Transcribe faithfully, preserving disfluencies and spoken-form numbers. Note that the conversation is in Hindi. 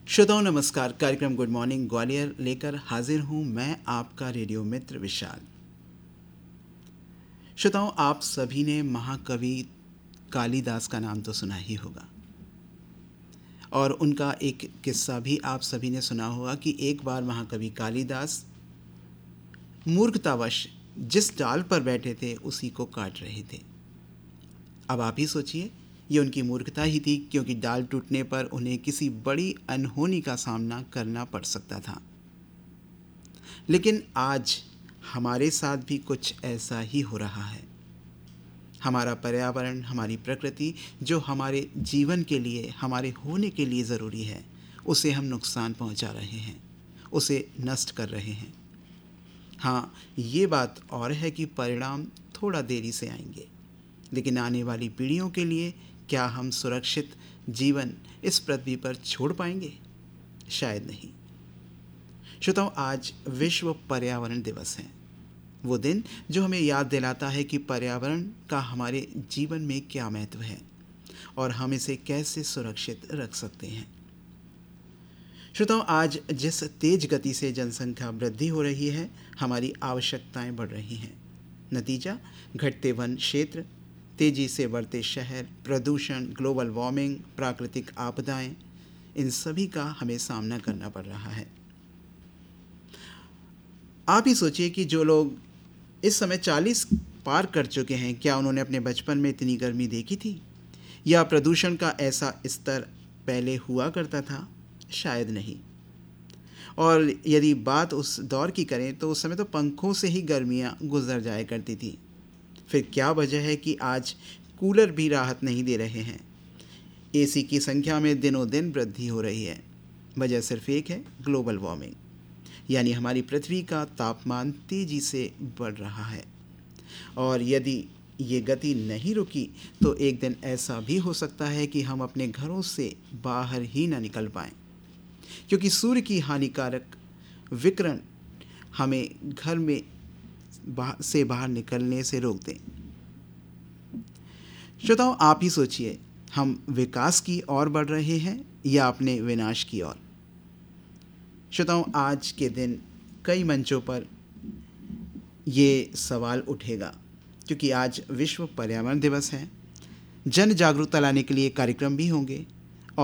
श्रोताओं नमस्कार। कार्यक्रम गुड मॉर्निंग ग्वालियर लेकर हाजिर हूं मैं आपका रेडियो मित्र विशाल। श्रोताओं, आप सभी ने महाकवि कालिदास का नाम तो सुना ही होगा और उनका एक किस्सा भी आप सभी ने सुना होगा कि एक बार महाकवि कालिदास मूर्खतावश जिस डाल पर बैठे थे उसी को काट रहे थे। अब आप ही सोचिए, ये उनकी मूर्खता ही थी, क्योंकि डाल टूटने पर उन्हें किसी बड़ी अनहोनी का सामना करना पड़ सकता था। लेकिन आज हमारे साथ भी कुछ ऐसा ही हो रहा है। हमारा पर्यावरण, हमारी प्रकृति जो हमारे जीवन के लिए, हमारे होने के लिए ज़रूरी है, उसे हम नुकसान पहुंचा रहे हैं, उसे नष्ट कर रहे हैं। हाँ, ये बात और है कि परिणाम थोड़ा देरी से आएंगे, लेकिन आने वाली पीढ़ियों के लिए क्या हम सुरक्षित जीवन इस पृथ्वी पर छोड़ पाएंगे? शायद नहीं। श्रोताओं, आज विश्व पर्यावरण दिवस है, वो दिन जो हमें याद दिलाता है कि पर्यावरण का हमारे जीवन में क्या महत्व है और हम इसे कैसे सुरक्षित रख सकते हैं। श्रोताओं, आज जिस तेज गति से जनसंख्या वृद्धि हो रही है, हमारी आवश्यकताएं बढ़ रही हैं। नतीजा, घटते वन क्षेत्र, तेज़ी से बढ़ते शहर, प्रदूषण, ग्लोबल वार्मिंग, प्राकृतिक आपदाएं, इन सभी का हमें सामना करना पड़ रहा है। आप ही सोचिए कि जो लोग इस समय चालीस पार कर चुके हैं, क्या उन्होंने अपने बचपन में इतनी गर्मी देखी थी? या प्रदूषण का ऐसा स्तर पहले हुआ करता था? शायद नहीं। और यदि बात उस दौर की करें तो उस समय तो पंखों से ही गर्मियाँ गुजर जाया करती थी। फिर क्या वजह है कि आज कूलर भी राहत नहीं दे रहे हैं? एसी की संख्या में दिनों दिन वृद्धि हो रही है। वजह सिर्फ एक है, ग्लोबल वार्मिंग, यानी हमारी पृथ्वी का तापमान तेज़ी से बढ़ रहा है। और यदि ये गति नहीं रुकी तो एक दिन ऐसा भी हो सकता है कि हम अपने घरों से बाहर ही ना निकल पाएँ, क्योंकि सूर्य की हानिकारक विकिरण हमें घर में बाहर से बाहर निकलने से रोक दें। श्रोताओं, आप ही सोचिए, हम विकास की ओर बढ़ रहे हैं या अपने विनाश की ओर? श्रोताओं, आज के दिन कई मंचों पर ये सवाल उठेगा, क्योंकि आज विश्व पर्यावरण दिवस है। जन जागरूकता लाने के लिए कार्यक्रम भी होंगे,